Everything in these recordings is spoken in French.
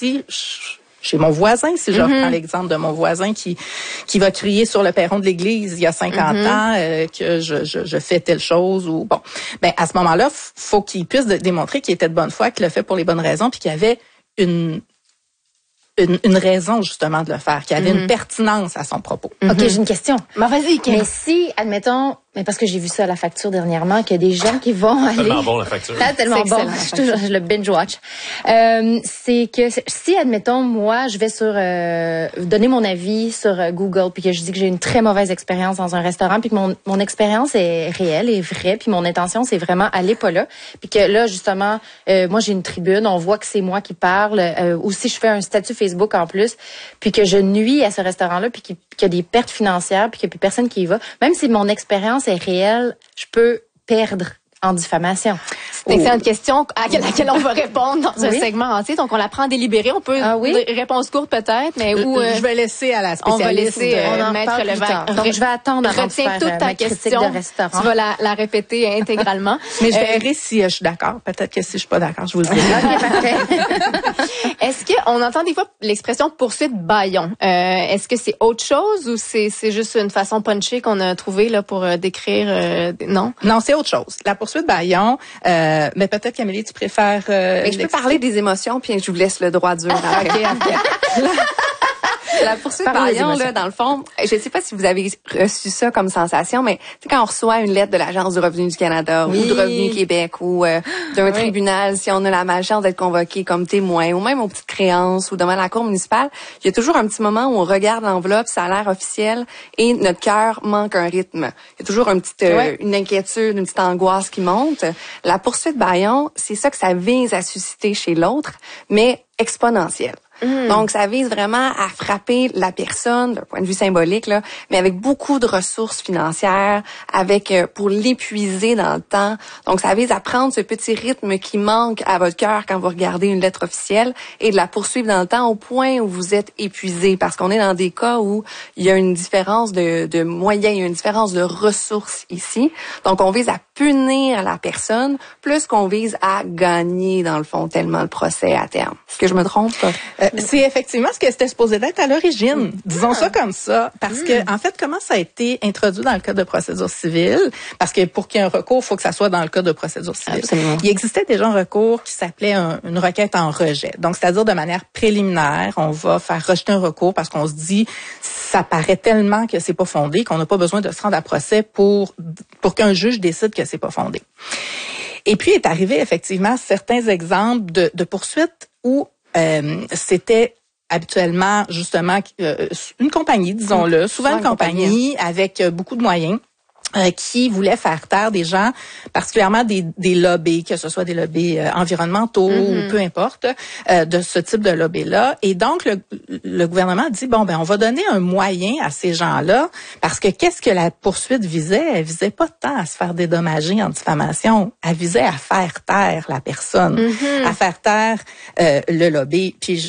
aussi chez mon voisin, si je reprends l'exemple de mon voisin qui va crier sur le perron de l'église il y a 50 ans que je fais telle chose ou bon. Ben à ce moment-là, faut qu'il puisse démontrer qu'il était de bonne foi, qu'il le fait pour les bonnes raisons, puis qu'il y avait une raison justement de le faire, qu'il y avait une pertinence à son propos. OK, j'ai une question. Vas-y, Kim. Mais si, admettons, mais parce que j'ai vu ça à la facture dernièrement, qu'il y a des gens qui vont aller... Tellement bon, la facture. Ah, tellement bon. Je le binge-watch. C'est que si, admettons, moi, je vais sur donner mon avis sur Google, puis que je dis que j'ai une très mauvaise expérience dans un restaurant, puis que mon expérience est réelle et vraie, puis mon intention, c'est vraiment aller pas là, puis que là, justement, moi, j'ai une tribune, on voit que c'est moi qui parle, ou si je fais un statut Facebook en plus, puis que je nuis à ce restaurant-là, puis qu'il y a des pertes financières, puis qu'il n'y a plus personne qui y va, même si mon expérience est réelle, je peux perdre en diffamation. C'est une excellente question à laquelle on va répondre dans un segment entier. Donc, on la prend délibérée. On peut réponse courte peut-être, mais je vais laisser à la spécialiste. On va laisser Maître Levesque. Donc, je vais attendre avant de faire toute ta ma critique question. de restaurant. Tu vas la répéter intégralement. Mais je verrai si je suis d'accord. Peut-être que si je suis pas d'accord, je vous le dirai. OK, parfait. Est-ce qu'on entend des fois l'expression poursuite bâillon? Est-ce que c'est autre chose ou c'est juste une façon punchée qu'on a trouvée là pour décrire non? Non, c'est autre chose. La poursuite bâillon, mais peut-être qu'Amélie, tu préfères... je peux parler des émotions, puis je vous laisse le droit dur. La poursuite bâillon, là, dans le fond, je ne sais pas si vous avez reçu ça comme sensation, mais tu sais, quand on reçoit une lettre de l'Agence du revenu du Canada ou de Revenu Québec ou d'un tribunal, si on a la malchance d'être convoqué comme témoin ou même aux petites créances ou devant la cour municipale, il y a toujours un petit moment où on regarde l'enveloppe, ça a l'air officiel et notre cœur manque un rythme. Il y a toujours une inquiétude, une petite angoisse qui monte. La poursuite bâillon, c'est ça que ça vise à susciter chez l'autre, mais exponentielle. Donc, ça vise vraiment à frapper la personne d'un point de vue symbolique, là, mais avec beaucoup de ressources financières, pour l'épuiser dans le temps. Donc, ça vise à prendre ce petit rythme qui manque à votre cœur quand vous regardez une lettre officielle et de la poursuivre dans le temps au point où vous êtes épuisé. Parce qu'on est dans des cas où il y a une différence de moyens, il y a une différence de ressources ici. Donc, on vise à punir la personne plus qu'on vise à gagner, dans le fond, tellement le procès à terme. Est-ce que je me trompe? C'est effectivement ce que c'était supposé d'être à l'origine. Disons ça comme ça. Parce que, en fait, comment ça a été introduit dans le Code de procédure civile? Parce que pour qu'il y ait un recours, il faut que ça soit dans le Code de procédure civile. Absolument. Il existait déjà un recours qui s'appelait une requête en rejet. Donc, c'est-à-dire de manière préliminaire, on va faire rejeter un recours parce qu'on se dit, ça paraît tellement que c'est pas fondé qu'on n'a pas besoin de se rendre à procès pour qu'un juge décide que c'est pas fondé. Et puis, est arrivé effectivement certains exemples de poursuites où c'était habituellement justement une compagnie, disons-le, souvent une compagnie avec beaucoup de moyens qui voulait faire taire des gens, particulièrement des lobbies, que ce soit des lobbies environnementaux ou peu importe, de ce type de lobby-là. Et donc, le gouvernement dit, on va donner un moyen à ces gens-là, parce que qu'est-ce que la poursuite visait? Elle visait pas tant à se faire dédommager en diffamation, elle visait à faire taire la personne, à faire taire le lobby. Puis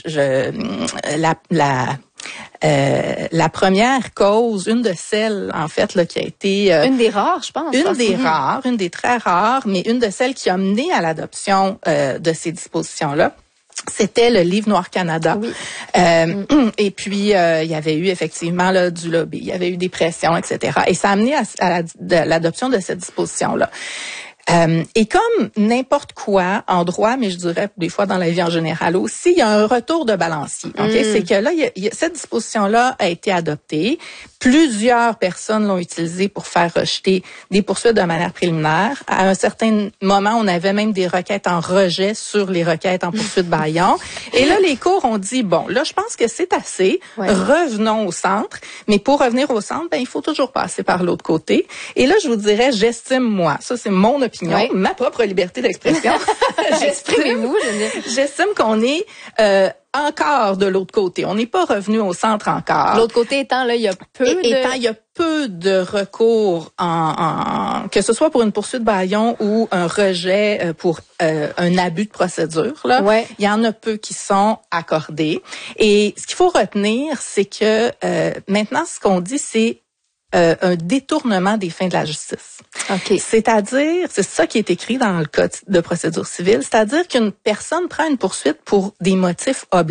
la première cause, une de celles, en fait, là, qui a été... une des rares, je pense. Une des très rares, mais une de celles qui a mené à l'adoption de ces dispositions-là. C'était le Livre Noir Canada. Oui. Et puis, il y avait eu effectivement là, du lobby, il y avait eu des pressions, etc. Et ça a amené à l'adoption de cette disposition-là. Et comme n'importe quoi en droit, mais je dirais des fois dans la vie en général aussi, il y a un retour de balancier. Okay? C'est que là, cette disposition-là a été adoptée. Plusieurs personnes l'ont utilisée pour faire rejeter des poursuites de manière préliminaire. À un certain moment, on avait même des requêtes en rejet sur les requêtes en poursuite bâillon. Et là, les cours ont dit, là, je pense que c'est assez. Ouais. Revenons au centre. Mais pour revenir au centre, il faut toujours passer par l'autre côté. Et là, je vous dirais, j'estime, ça c'est mon opinion, ma propre liberté d'expression. Exprimez-vous. J'estime qu'on est encore de l'autre côté. On n'est pas revenu au centre encore. L'autre côté étant, là, il y a peu de recours que ce soit pour une poursuite bâillon ou un rejet pour un abus de procédure. Là, il y en a peu qui sont accordés. Et ce qu'il faut retenir, c'est que maintenant, ce qu'on dit, c'est un détournement des fins de la justice. Okay. C'est-à-dire, c'est ça qui est écrit dans le Code de procédure civile, c'est-à-dire qu'une personne prend une poursuite pour des motifs obligaires.